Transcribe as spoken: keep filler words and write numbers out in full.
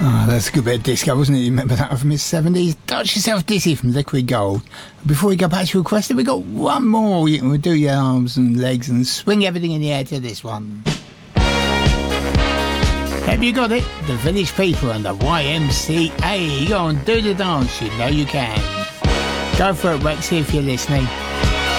Oh, that's a good bit of disco, wasn't it? You remember that from his seventies? Dodge Yourself Dizzy from Liquid Gold. Before we go back to requested, we got one more. You can do your arms and legs and swing everything in the air to this one. Have you got it? The Village People and the Y M C A. Go on, do the dance. You know you can. Go for it, Rexy, if you're listening.